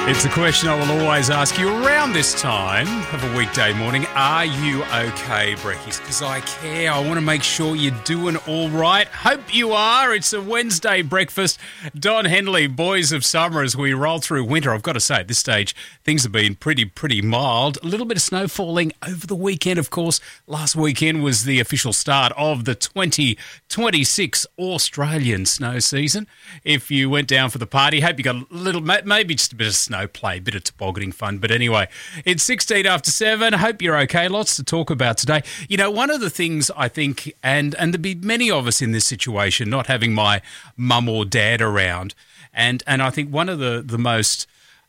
It's a question I will always ask you around this time of a weekday morning. Are you okay, Brekkies? Because I care. I want to make sure you're doing all right. Hope you are. It's a Wednesday breakfast. Don Henley, boys of summer, as we roll through winter. I've got to say, at this stage, things have been pretty mild. A little bit of snow falling over the weekend, of course. Last weekend was the official start of the 2026 Australian snow season. If you went down for the party, hope you got a little, maybe just a bit of snow play, a bit of tobogganing fun. But anyway, it's 16 after 7. Hope you're okay. Lots to talk about today. You know, one of the things I think, and there'd be many of us in this situation, not having my mum or dad around, and I think one of the most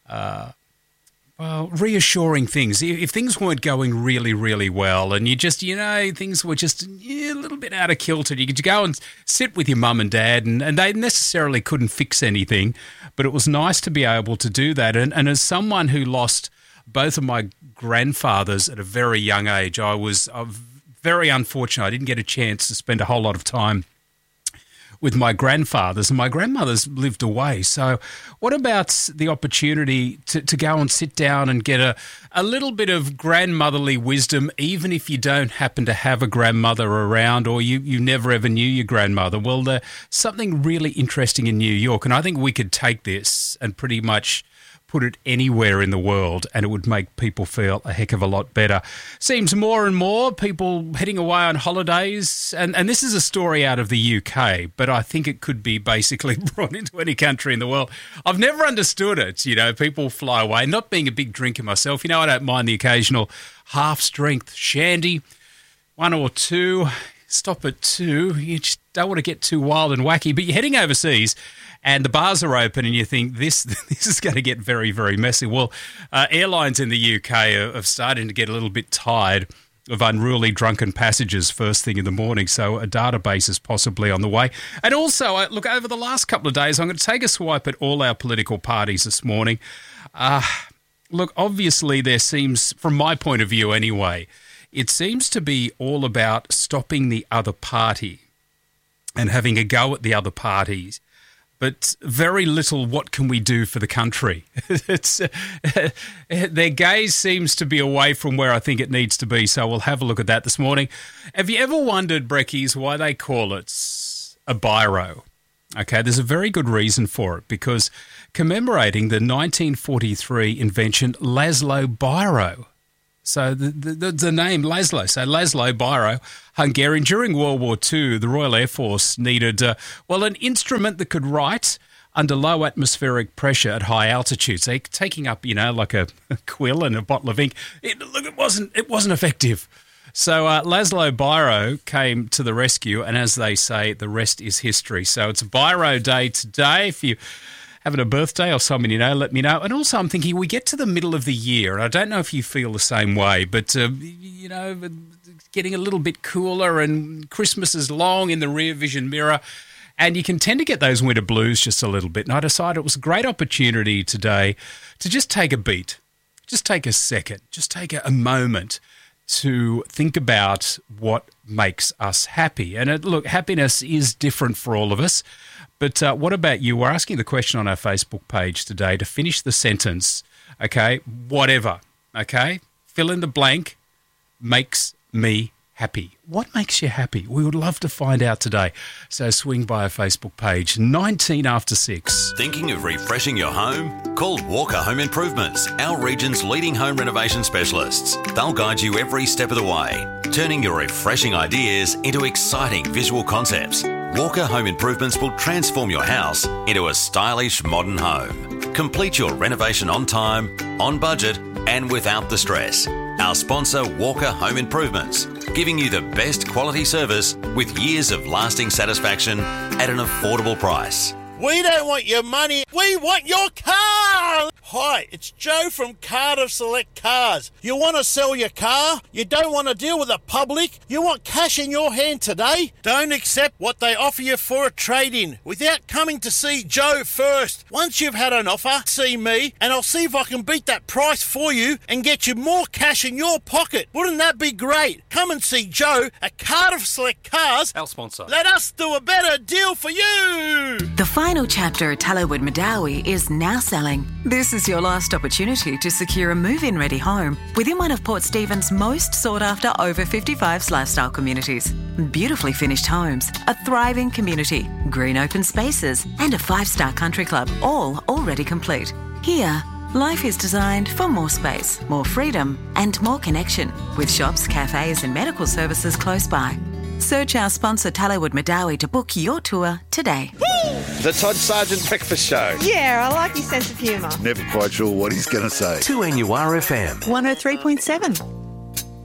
reassuring things, if things weren't going really well and things were just a little bit out of kilter, you could go and sit with your mum and dad and they necessarily couldn't fix anything, but it was nice to be able to do that. And as someone who lost both of my grandfathers at a very young age, I was very unfortunate. I didn't get a chance to spend a whole lot of time with my grandfathers, and my grandmothers lived away. So what about the opportunity to go and sit down and get a little bit of grandmotherly wisdom, even if you don't happen to have a grandmother around or you never ever knew your grandmother? Well, there's something really interesting in New York, and I think we could take this and pretty much put it anywhere in the world and it would make people feel a heck of a lot better. Seems more and more people heading away on holidays, and this is a story out of the UK, but I think it could be basically brought into any country in the world. I've never understood it. You know, people fly away. Not being a big drinker myself, I don't mind the occasional half-strength shandy, one or two. Stop at 2. You just don't want to get too wild and wacky, but you're heading overseas and the bars are open and you think this is going to get very messy. Well, airlines in the UK are starting to get a little bit tired of unruly drunken passengers first thing in the morning, so a database is possibly on the way. And also, look, over the last couple of days, I'm going to take a swipe at all our political parties this morning. Look, obviously there seems, from my point of view anyway, it seems to be all about stopping the other party and having a go at the other parties, but very little what can we do for the country. Their gaze seems to be away from where I think it needs to be, so we'll have a look at that this morning. Have you ever wondered, Brekkies, why they call it a biro? Okay, there's a very good reason for it, because commemorating the 1943 invention Laszlo Biro. So the name Laszlo. So Laszlo Biro, Hungarian. During World War II, the Royal Air Force needed, an instrument that could write under low atmospheric pressure at high altitudes. They taking up, like a quill and a bottle of ink. It wasn't effective. So Laszlo Biro came to the rescue, and as they say, the rest is history. So it's Biro Day today. If you having a birthday or someone let me know. And also I'm thinking we get to the middle of the year, and I don't know if you feel the same way, but, getting a little bit cooler and Christmas is long in the rear vision mirror, and you can tend to get those winter blues just a little bit. And I decided it was a great opportunity today to just take a beat, just take a second, just take a moment to think about what makes us happy. And look, happiness is different for all of us. But what about you? We're asking the question on our Facebook page today to finish the sentence, okay, whatever, okay? Fill in the blank, makes me happy. What makes you happy? We would love to find out today. So swing by our Facebook page, 19 after 6. Thinking of refreshing your home? Call Walker Home Improvements, our region's leading home renovation specialists. They'll guide you every step of the way, turning your refreshing ideas into exciting visual concepts. Walker Home Improvements will transform your house into a stylish modern home. Complete your renovation on time, on budget, and without the stress. Our sponsor, Walker Home Improvements, giving you the best quality service with years of lasting satisfaction at an affordable price. We don't want your money, we want your car! Hi, it's Joe from Cardiff Select Cars. You want to sell your car? You don't want to deal with the public? You want cash in your hand today? Don't accept what they offer you for a trade-in without coming to see Joe first. Once you've had an offer, see me, and I'll see if I can beat that price for you and get you more cash in your pocket. Wouldn't that be great? Come and see Joe at Cardiff Select Cars. Our sponsor. Let us do a better deal for you! The final chapter, Tallowood Madawi, is now selling. This is is your last opportunity to secure a move-in ready home within one of Port Stephens' most sought-after over 55s lifestyle communities. Beautifully finished homes, a thriving community, green open spaces, and a 5-star country club, all already complete. Here, life is designed for more space, more freedom, and more connection, with shops, cafes, and medical services close by. Search our sponsor Tallywood Madawi to book your tour today. The Todd Sargent Breakfast Show. Yeah, I like his sense of humour. Never quite sure what he's going to say. 2NURFM 103.7.